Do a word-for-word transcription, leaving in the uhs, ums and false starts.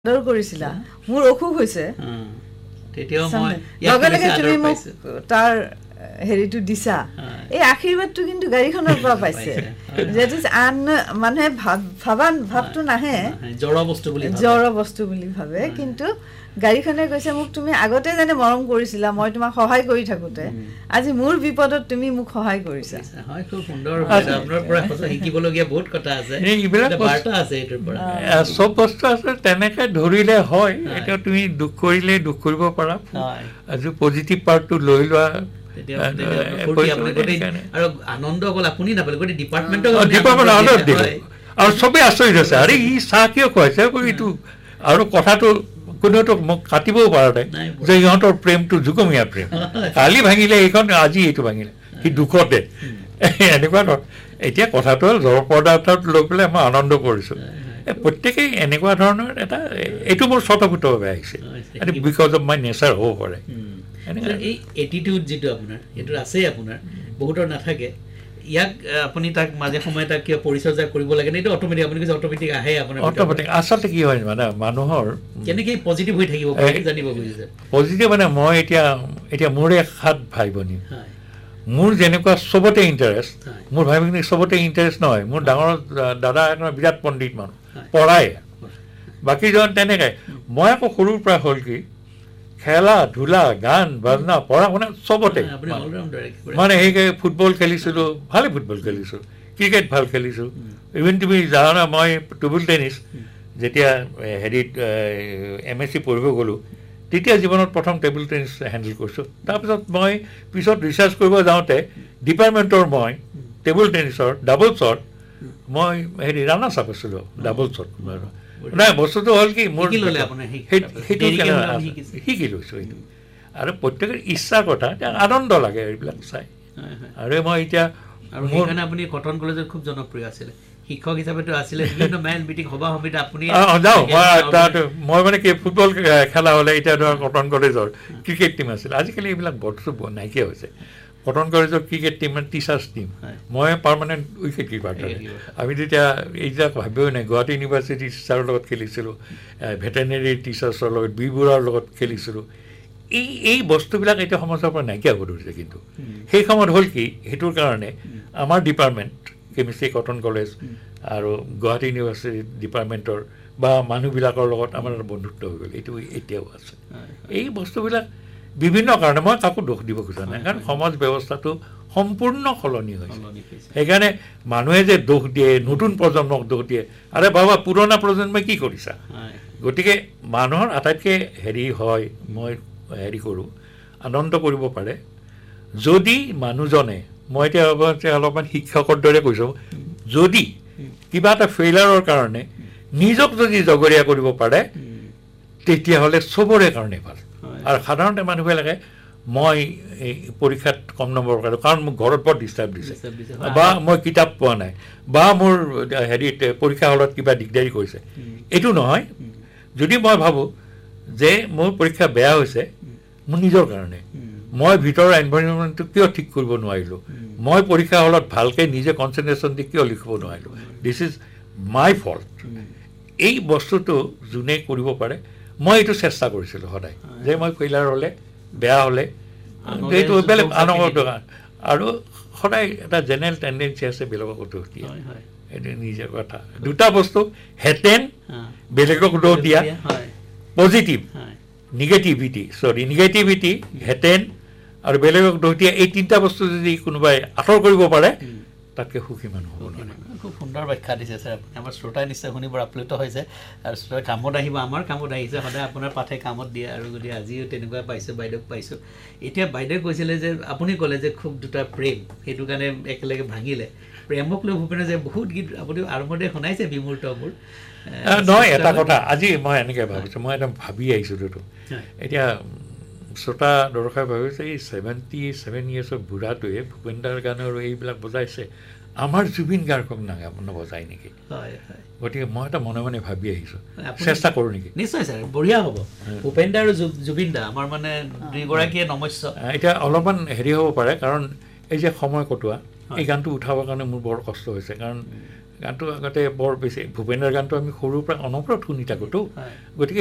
দৰ কৰিছিলা মোৰ অসুখ হৈছে তেতিয়াও মই লগে লগে তুমি মোক তাৰ হেৰিটো দিছা এই আশীৰ্বাদটো কিন্তু গাড়ীখনৰ পৰা পাইছে যেটি আন মানে ভাবান ভাবটো নাহে জড় বস্তু বুলি জড় বস্তু বুলি ভাবে কিন্তু গাড়ীখনে কৈছে মোক তুমি আগতে জানে মৰম কৰিছিলা মই তোমাক সহায় কৰি থাকোতে আজি মোৰ বিপদত তুমি মোক সহায় কৰিছা হয় খুব সুন্দৰ আপোনাৰ পৰা কথা শিকিবলগীয়া বহুত কথা আছে এইবিলাক বাৰ্তা আছে এটাৰ পৰা সব বস্তু আছে তেনেকৈ ধৰিলে হয় এটা তুমি দুখ কৰিলে দুখ কৰিব পাৰা আজি পজিটিভ পাৰ্টটো লৈ লোৱা আৰু আনন্দ অকল আপুনি নাপালে গোটেই ডিপাৰ্টমেণ্টক আৰু চবেই আচৰিত হৈছে আৰে ই চাহ কিয় খুৱাইছে এইটো আৰু কথাটো কোনোতো মোক কাটিবও পৰা নাই যে ইহঁতৰ প্ৰেমটো জুকমীয়া প্ৰেম কালি ভাঙিলে এইখন আজি এইটো ভাঙিলে সি দুখতে এনেকুৱা ধৰ এতিয়া কথাটো হ'ল জড় পদাৰ্থত লৈ পেলাই মই আনন্দ কৰিছোঁ প্ৰত্যেকেই এনেকুৱা ধৰণৰ এটা এইটো মোৰ স্বতঃফুৰ্তভাৱে আহিছে এইটো বিকজ অফ মাই নেচাৰ হ'ব পাৰে এই এটিটিউড যিটো আপোনাৰ এইটো আছেই আপোনাৰ বহুতৰ নাথাকে ইয়াক আপুনি তাক মাজে সময়ে তাক কিয় পৰিচৰ্যা কৰিব লাগে নে এইটো অট'মেটিক আপুনি কৈছে অট'মেটিক আহে আপোনাৰ অট'মেটিক আচলতে কি হয় মানে মানুহৰ কেনেকৈ পজিটিভ হৈ থাকিব পাৰে জানিব খুজিছে পজিটিভ মানে মই এতিয়া এতিয়া মোৰে সাত ভাই ভনী মোৰ যেনেকুৱা চবতে ইণ্টাৰেষ্ট মোৰ ভাই ভনী চবতে ইণ্টাৰেষ্ট নহয় মোৰ ডাঙৰ দাদা এখন বিৰাট পণ্ডিত মানুহ পঢ়ায় বাকীজন তেনেকৈ মই আকৌ সৰুৰ পৰা হ'ল কি খেলা ধূলা গান বাজনা পঢ়া শুনা চবতে মানে সেই ফুটবল খেলিছিলোঁ ভালে ফুটবল খেলিছোঁ ক্ৰিকেট ভাল খেলিছোঁ ইভেন তুমি জানা মই টেবুল টেনিছ যেতিয়া হেৰিত এম এছ চি পঢ়িব গ'লোঁ তেতিয়া জীৱনত প্ৰথম টেবুল টেনিছ হেণ্ডেল কৰিছোঁ তাৰপিছত মই পিছত ৰিচাৰ্চ কৰিব যাওঁতে ডিপাৰ্টমেণ্টৰ মই টেবুল টেনিছৰ ডাবলছত মই হেৰি ৰানাৰ্ছ আপ আছিলোঁ ডাবলছত নাই বস্তুটো হ'ল কি মোৰ সেইটো শিকি লৈছোঁ এইটো আৰু প্ৰত্যেকৰ ইচ্ছাৰ কথা আনন্দ লাগে এইবিলাক চাই আৰু মই এতিয়া আৰু সেইকাৰণে আপুনি কটন কলেজত খুব জনপ্ৰিয় আছিলে শিক্ষক হিচাপেতো আছিলে বিভিন্ন মেল মিটিং সভা সমিতি আপুনি যাওঁ মই মানে কি ফুটবল খেলা হ'লে এতিয়া ধৰক কটন কলেজৰ ক্ৰিকেট টীম আছিলে আজিকালি এইবিলাক বস্তু নাইকিয়া হৈছে কটন কলেজৰ ক্ৰিকেট টীম মানে টিচাৰ্ছ টীম মই পাৰ্মানেণ্ট উইকেট কিপাৰ আমি তেতিয়া এইবিলাক ভাবিও নাই গুৱাহাটী ইউনিভাৰ্চিটি টিচাৰৰ লগত খেলিছিলোঁ ভেটেনেৰী টিচাৰ্ছৰ লগত বি বৰুৱাৰ লগত খেলিছিলোঁ এই এই বস্তুবিলাক এতিয়া সমাজৰ পৰা নাইকিয়া হৈ ধৰিছে কিন্তু সেই সময়ত হ'ল কি সেইটোৰ কাৰণে আমাৰ ডিপাৰ্টমেণ্ট কেমিষ্ট্ৰি কটন কলেজ আৰু গুৱাহাটী ইউনিভাৰ্চিটি ডিপাৰ্টমেণ্টৰ বা মানুহবিলাকৰ লগত আমাৰ বন্ধুত্ব হৈ গ'ল এইটো এতিয়াও আছে এই বস্তুবিলাক বিভিন্ন কাৰণে মই কাকো দোষ দিব খোজা নাই কাৰণ সমাজ ব্যৱস্থাটো সম্পূৰ্ণ সলনি হৈছে সেইকাৰণে মানুহে যে দোষ দিয়ে নতুন প্ৰজন্মক দোষ দিয়ে আৰে বাবা পুৰণা প্ৰজন্মই কি কৰিছা গতিকে মানুহৰ আটাইতকৈ হেৰি হয় মই হেৰি কৰোঁ আনন্দ কৰিব পাৰে যদি মানুহজনে মই এতিয়া অলপমান শিক্ষকৰ দৰে কৈছোঁ যদি কিবা এটা ফেইলাৰৰ কাৰণে নিজক যদি জগৰীয়া কৰিব পাৰে তেতিয়াহ'লে চবৰে কাৰণে ভাল আৰু সাধাৰণতে মানুহবিলাকে মই এই পৰীক্ষাত কম নম্বৰ পালোঁ কাৰণ মোক ঘৰত বৰ ডিষ্টাৰ্ব দিছে বা মই কিতাপ পোৱা নাই বা মোৰ হেৰিত পৰীক্ষা হলত কিবা দিগদাৰী কৰিছে এইটো নহয় যদি মই ভাবোঁ যে মোৰ পৰীক্ষা বেয়া হৈছে মোৰ নিজৰ কাৰণে মই ভিতৰৰ এনভাইৰনমেণ্টটো কিয় ঠিক কৰিব নোৱাৰিলোঁ মই পৰীক্ষা হলত ভালকৈ নিজে কনচেনট্ৰেশ্যন দি কিয় লিখিব নোৱাৰিলোঁ দিছ ইজ মাই ফল্ট এই বস্তুটো যোনে কৰিব পাৰে মই এইটো চেষ্টা কৰিছিলোঁ সদায় যে মই ফেইলাৰ হ'লে বেয়া হ'লে এইটো বেলেগ আনন্দ আৰু সদায় এটা জেনেৰেল টেণ্ডেঞ্চি আছে বেলেগক দোষ দিয়া এইটো নিজৰ কথা দুটা বস্তু হেঁতেন বেলেগক দোষ দিয়া পজিটিভ নিগেটিভিটি চৰি নিগেটিভিটি হেঁতেন আৰু বেলেগক দোষ দিয়া এই তিনিটা বস্তু যদি কোনোবাই আঁতৰ কৰিব পাৰে তাতকৈ সুখী মানুহ হ'ব নোৱাৰে খুব সুন্দৰ ব্যাখ্যা দিছে ছাৰ আপুনি আমাৰ শ্ৰোতাই নিশ্চয় শুনি বৰ আপ্লুত হৈছে আৰু শ্ৰোতাই কামত আহিব আমাৰ কামত আহিছে সদায় আপোনাৰ পাঠে কামত দিয়ে আৰু যদি আজিও তেনেকুৱা পাইছোঁ বাইদেউক পাইছোঁ এতিয়া বাইদেৱে কৈছিলে যে আপুনি ক'লে যে খুব দুটা প্ৰেম সেইটো কাৰণে একেলগে ভাঙিলে প্ৰেমক লৈ ভূপেনে যে বহুত গীত আপুনি আৰম্ভতে শুনাইছে বিমূৰ্তবোৰ নহয় এটা কথা আজি মই এনেকৈ ভাবিছোঁ মই একদম ভাবি আহিছোঁ এইটো এতিয়া শ্ৰোতা দৰ্শকে ভাবিছে এই ছেভেণ্টি ছেভেন ইয়াৰ্ছৰ বুঢ়াটোৱে ভূপেন দাৰ গান আৰু এইবিলাক বজাইছে আমাৰ জুবিন গাৰ্গক নাগে নবজায় নেকি গতিকে মই এটা মনে মনে ভাবি আহিছোঁ চেষ্টা কৰোঁ নেকি নিশ্চয় ছাৰ বঢ়িয়া হ'ব ভূপেন দা আৰু জুবিন দা আমাৰ মানে দুয়োগৰাকীয়ে নমস্য এতিয়া অলপমান হেৰি হ'ব পাৰে কাৰণ এই যে সময় কটোৱা এই গানটো উঠাবৰ কাৰণে মোৰ বৰ কষ্ট হৈছে কাৰণ গানটো আগতে বৰ বেছি ভূপেন্দ্ৰৰ গানটো আমি সৰুৰ পৰা অনবৰত শুনি থাকোঁতো গতিকে